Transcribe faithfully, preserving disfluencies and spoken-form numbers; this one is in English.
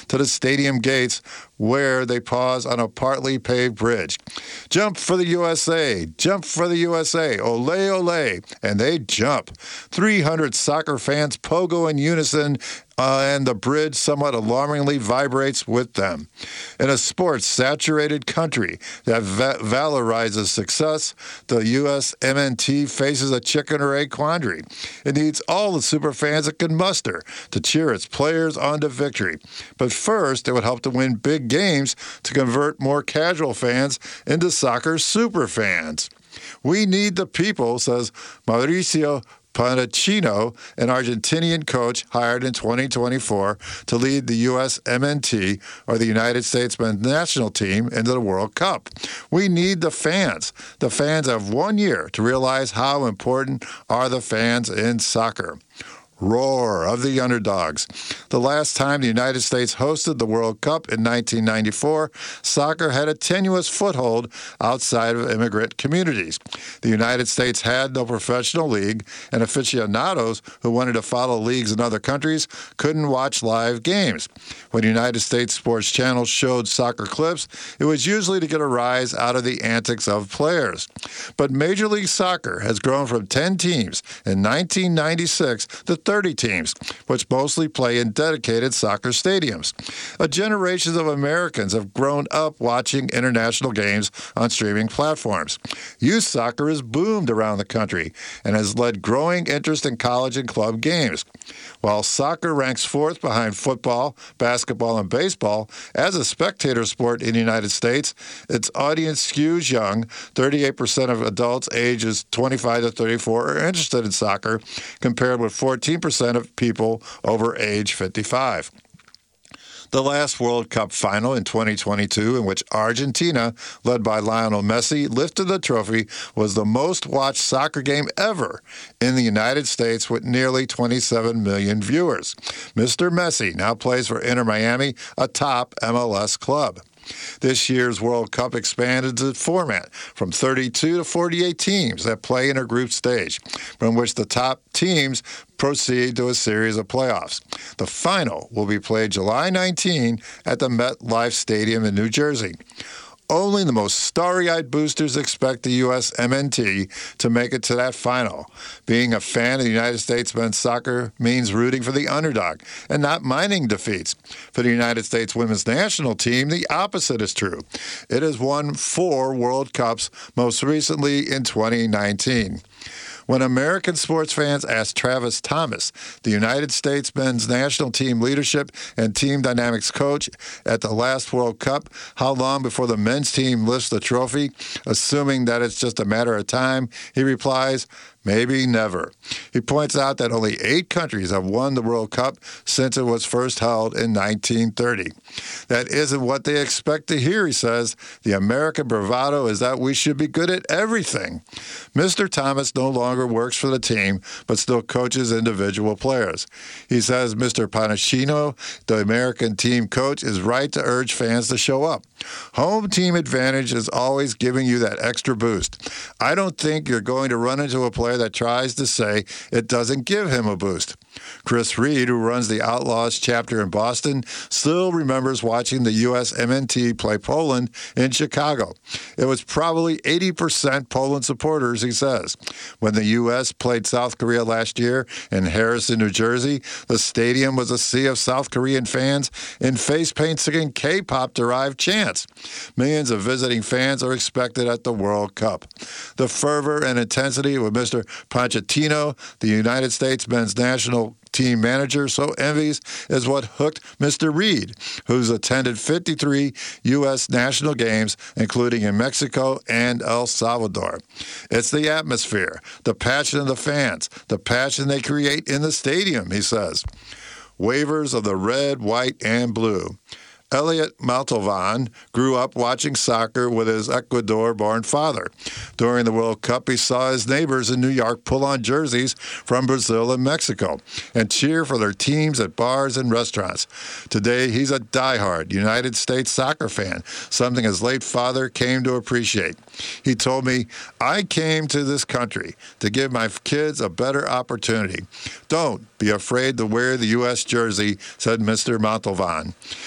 to the stadium gates where they pause on a partly paved bridge. Jump for the U S A! Jump for the U S A! Ole, ole! And they jump. three hundred soccer fans pogo in unison, uh, and the bridge somewhat alarmingly vibrates with them. In a sports-saturated country that va- valorizes success, the U S M N T faces a chicken or egg quandary. It needs all the superfans it can muster to cheer its players on to victory. But first, it would help to win big games to convert more casual fans into soccer superfans. We need the people, says Mauricio Panicino, an Argentinian coach hired in twenty twenty-four to lead the U S M N T, or the United States men's national team, into the World Cup. We need the fans. The fans have one year to realize how important are the fans in soccer. Roar of the underdogs. The last time the United States hosted the World Cup in nineteen ninety-four, soccer had a tenuous foothold outside of immigrant communities. The United States had no professional league, and aficionados who wanted to follow leagues in other countries couldn't watch live games. When United States sports channels showed soccer clips, it was usually to get a rise out of the antics of players. But Major League Soccer has grown from ten teams in nineteen ninety-six to thirty teams, which mostly play in dedicated soccer stadiums. A generations of Americans have grown up watching international games on streaming platforms. Youth soccer has boomed around the country and has led growing interest in college and club games. While soccer ranks fourth behind football, basketball, and baseball as a spectator sport in the United States, its audience skews young. thirty-eight percent of adults ages twenty-five to thirty-four are interested in soccer, compared with fourteen percent of people over age fifty-five. The last World Cup final in twenty twenty-two, in which Argentina, led by Lionel Messi, lifted the trophy, was the most-watched soccer game ever in the United States, with nearly twenty-seven million viewers. Mister Messi now plays for Inter Miami, a top M L S club. This year's World Cup expanded its format from thirty-two to forty-eight teams that play in a group stage, from which the top teams proceed to a series of playoffs. The final will be played July nineteenth at the MetLife Stadium in New Jersey. Only the most starry-eyed boosters expect the U S M N T to make it to that final. Being a fan of the United States men's soccer means rooting for the underdog and not minding defeats. For the United States women's national team, the opposite is true. It has won four World Cups, most recently in twenty nineteen. When American sports fans asked Travis Thomas, the United States men's national team leadership and team dynamics coach at the last World Cup, how long before the men's team lifts the trophy, assuming that it's just a matter of time, he replies, maybe never. He points out that only eight countries have won the World Cup since it was first held in nineteen thirty. That isn't what they expect to hear, he says. The American bravado is that we should be good at everything. Mister Thomas no longer works for the team, but still coaches individual players. He says Mister Panicino, the American team coach, is right to urge fans to show up. Home team advantage is always giving you that extra boost. I don't think you're going to run into a player that tries to say it doesn't give him a boost. Chris Reed, who runs the Outlaws chapter in Boston, still remembers watching the U S M N T play Poland in Chicago. It was probably eighty percent Poland supporters, he says. When the U S played South Korea last year in Harrison, New Jersey, the stadium was a sea of South Korean fans in face paint singing K-pop derived chants. Millions of visiting fans are expected at the World Cup. The fervor and intensity with Mister Pochettino, the United States men's national team manager, so envies is what hooked Mister Reed, who's attended fifty-three U S national games, including in Mexico and El Salvador. It's the atmosphere, the passion of the fans, the passion they create in the stadium, he says. Wavers of the red, white, and blue. Elliot Montalvan grew up watching soccer with his Ecuador-born father. During the World Cup, he saw his neighbors in New York pull on jerseys from Brazil and Mexico and cheer for their teams at bars and restaurants. Today, he's a diehard United States soccer fan, something his late father came to appreciate. He told me, I came to this country to give my kids a better opportunity. Don't be afraid to wear the U S jersey, said Mister Montalvan.